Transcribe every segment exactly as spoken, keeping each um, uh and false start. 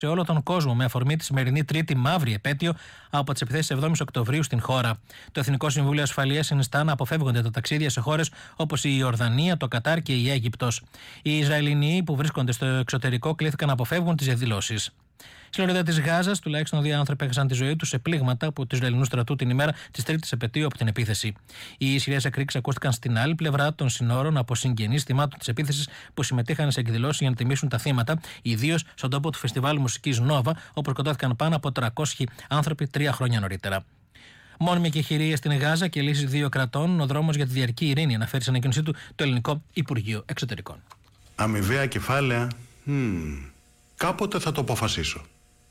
σε όλο τον κόσμο με αφορμή τη σημερινή τρίτη μαύρη επέτειο από τις επιθέσεις εβδόμης Οκτωβρίου στην χώρα. Το Εθνικό Συμβούλιο Ασφαλείας συνιστά να αποφεύγονται τα ταξίδια σε χώρες όπως η Ιορδανία, το Κατάρ και η Αίγυπτος. Οι Ισραηλινοί που βρίσκονται στο εξωτερικό κλήθηκαν να αποφεύγουν τις διαδηλώσεις. Στη λωρίδα της Γάζας, τουλάχιστον δύο άνθρωποι έχασαν τη ζωή τους σε πλήγματα από του Ισραηλινού στρατού την ημέρα της τρίτης επετείου από την επίθεση. Οι ισχυρές εκρήξεις ακούστηκαν στην άλλη πλευρά των συνόρων από συγγενείς θυμάτων της επίθεσης που συμμετείχαν σε εκδηλώσεις για να τιμήσουν τα θύματα, ιδίως στον τόπο του φεστιβάλ μουσικής Νόβα, όπου σκοτώθηκαν πάνω από τριακόσιοι άνθρωποι τρία χρόνια νωρίτερα. Μόνιμη εκεχηρία στην Γάζα και λύσεις δύο κρατών, ο δρόμος για τη διαρκή ειρήνη, αναφέρει σε ανακοίνωσή του το Ελληνικό Υπουργείο Εξωτερικών. Αμοιβαία κεφάλαια. Hmm. Κάποτε θα το αποφασίσω.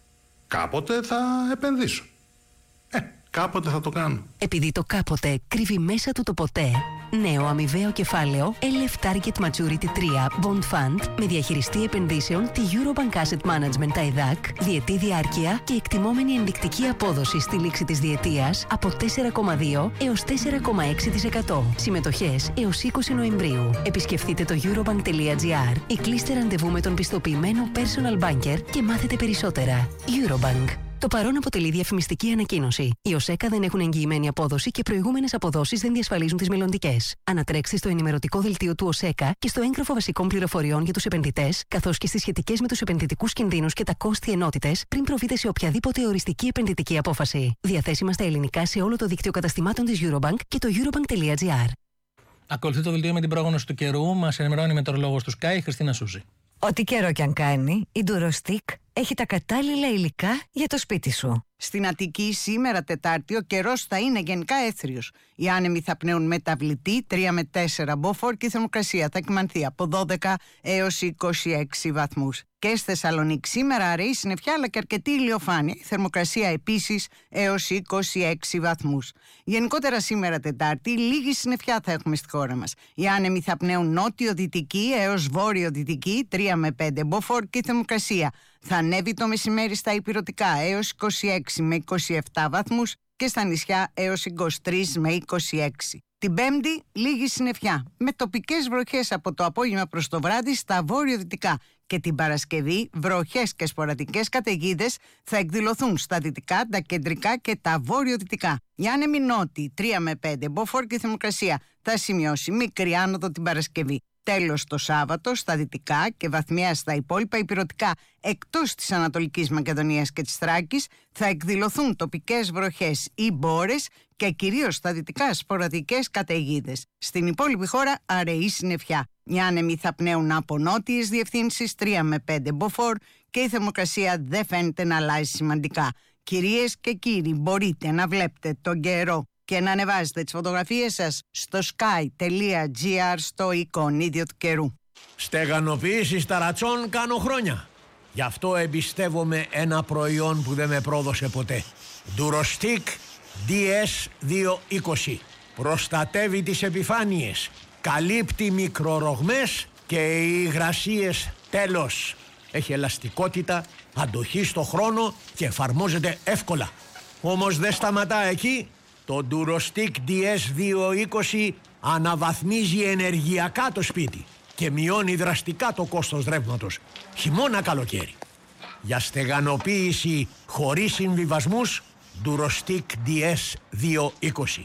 Κάποτε θα επενδύσω. Ε, κάποτε θα το κάνω. Επειδή το κάποτε κρύβει μέσα του το ποτέ, νέο αμοιβαίο κεφάλαιο ελ εφ Target Maturity τρία Bond Fund με διαχειριστή επενδύσεων τη Eurobank Asset Management τα ΕΔΑΚ, διετή διάρκεια και εκτιμόμενη ενδεικτική απόδοση στη λήξη της διετίας από τέσσερα κόμμα δύο έως τέσσερα κόμμα έξι τοις εκατό. Συμμετοχές έως είκοσι Νοεμβρίου. Επισκεφτείτε το eurobank τελεία gr ή κλείστε ραντεβού με τον πιστοποιημένο personal banker και μάθετε περισσότερα. Eurobank. Το παρόν αποτελεί διαφημιστική ανακοίνωση. Οι ΟΣΕΚΑ δεν έχουν εγγυημένη απόδοση και προηγούμενες αποδόσεις δεν διασφαλίζουν τις μελλοντικές. Ανατρέξτε στο ενημερωτικό δελτίο του ΟΣΕΚΑ και στο έγγραφο βασικών πληροφοριών για τους επενδυτές, καθώς και στις σχετικές με τους επενδυτικούς κινδύνους και τα κόστη ενότητες, πριν προβείτε σε οποιαδήποτε οριστική επενδυτική απόφαση. Διαθέσιμα στα ελληνικά σε όλο το δίκτυο καταστημάτων της Eurobank και το eurobank τελεία gr. Ακολουθεί το δελτίο με την πρόγνωση του καιρού. Μας ενημερώνει η μετεωρολόγος του Sky, Χριστίνα Σούζη. Ό,τι καιρό κι αν κάνει, η Durostick έχει τα κατάλληλα υλικά για το σπίτι σου. Στην Αττική σήμερα Τετάρτη ο καιρός θα είναι γενικά έθριος. Οι άνεμοι θα πνέουν μεταβλητή τρία με τέσσερα μποφόρ και η θερμοκρασία θα κυμανθεί από δώδεκα έως είκοσι έξι βαθμούς. Και στη Θεσσαλονίκη σήμερα αραιή συννεφιά αλλά και αρκετή ηλιοφάνεια. Η θερμοκρασία επίσης έως είκοσι έξι βαθμούς. Γενικότερα σήμερα Τετάρτη λίγη συννεφιά θα έχουμε στη χώρα μας. Οι άνεμοι θα πνέουν νότιο-δυτική έως βόρειο-δυτική τρία με πέντε μποφόρ και η θερμοκρασία θα ανέβει το μεσημέρι στα ηπειρωτικά έως είκοσι έξι με είκοσι επτά βαθμούς και στα νησιά έως είκοσι τρία με είκοσι έξι. Την Πέμπτη λίγη συννεφιά με τοπικές βροχές από το απόγευμα προς το βράδυ στα βόρειο-δυτικά και την Παρασκευή βροχές και σποραδικές καταιγίδες θα εκδηλωθούν στα δυτικά, τα κεντρικά και τα βόρειο-δυτικά. Οι άνεμοι νότιοι τρία με πέντε μποφόρ και η θερμοκρασία θα σημειώσει μικρή άνοδο την Παρασκευή. Τέλος το Σάββατο στα δυτικά και βαθμιαία στα υπόλοιπα ηπειρωτικά εκτός της Ανατολικής Μακεδονίας και της Θράκης θα εκδηλωθούν τοπικές βροχές ή μπόρες και κυρίως στα δυτικά σποραδικές καταιγίδες. Στην υπόλοιπη χώρα αραιή συννεφιά. Οι άνεμοι θα πνέουν από νότιες διευθύνσεις τρία με πέντε μποφόρ και η θερμοκρασία δεν φαίνεται να αλλάζει σημαντικά. Κυρίες και κύριοι, μπορείτε να βλέπετε τον καιρό και να ανεβάζετε τις φωτογραφίες σας στο sky τελεία gr στο εικονίδιο του καιρού. Στεγανοποίηση ταρατσών κάνω χρόνια. Γι' αυτό εμπιστεύομαι ένα προϊόν που δεν με πρόδωσε ποτέ. Durostick ντι ες διακόσια είκοσι. Προστατεύει τις επιφάνειες, καλύπτει μικρορογμές και οι υγρασίες τέλος. Έχει ελαστικότητα, αντοχή στο χρόνο και εφαρμόζεται εύκολα. Όμως δεν σταματά εκεί. Το Durostick ντι ες διακόσια είκοσι αναβαθμίζει ενεργειακά το σπίτι και μειώνει δραστικά το κόστος ρεύματος, χειμώνα καλοκαίρι. Για στεγανοποίηση χωρίς συμβιβασμούς, Durostick ντι ες διακόσια είκοσι.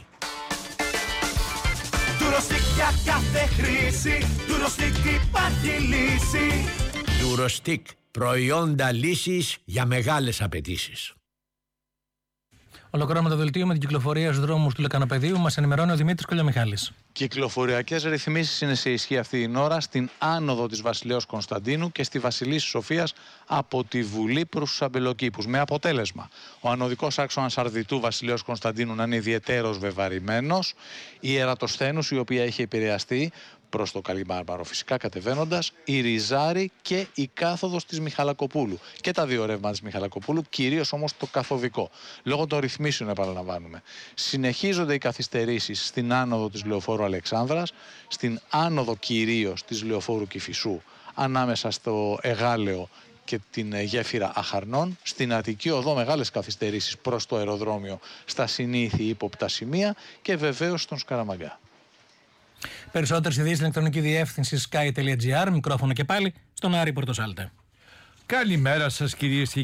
Durostick για κάθε χρήση, Durostick υπάρχει λύση. Durostick, προϊόντα λύσης για μεγάλες απαιτήσεις. Ολοκληρώνουμε το δελτίο με την κυκλοφορία στους δρόμους του Λεκανοπεδίου. Μας ενημερώνει ο Δημήτρης Κολιομιχάλης. Κυκλοφοριακές ρυθμίσεις είναι σε ισχύ αυτή την ώρα στην άνοδο της Βασιλέως Κωνσταντίνου και στη Βασιλής Σοφίας από τη Βουλή προς τους Αμπελοκήπους. Με αποτέλεσμα ο ανωδικός άξονας Αρδιτού Βασιλέως Κωνσταντίνου να είναι ιδιαιτέρως βεβαρημένος, η Ερατοσθένους η οποία έχει επηρεαστεί προς το Καλιμάρμαρο φυσικά κατεβαίνοντας, η Ριζάρη και η κάθοδος της Μιχαλακοπούλου. Και τα δύο ρεύματα της Μιχαλακοπούλου, κυρίως όμως το καθοδικό. Λόγω των ρυθμίσεων επαναλαμβάνουμε. Συνεχίζονται οι καθυστερήσεις στην άνοδο της Λεωφόρου Αλεξάνδρας, στην άνοδο κυρίως της Λεωφόρου Κηφισού, ανάμεσα στο Εγάλεο και την γέφυρα Αχαρνών. Στην Αττική Οδό μεγάλες καθυστερήσεις προς το αεροδρόμιο στα συνήθη ύποπτα σημεία και βεβαίως στον Σκαραμαγκά. Περισσότερες ειδήσεις στην ηλεκτρονική διεύθυνση sky τελεία gr. Μικρόφωνο και πάλι στον Άρη Πορτοσάλτε. Καλημέρα σας κυρίες και